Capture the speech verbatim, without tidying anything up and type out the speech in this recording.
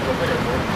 ก็ไม่ได้โพสต์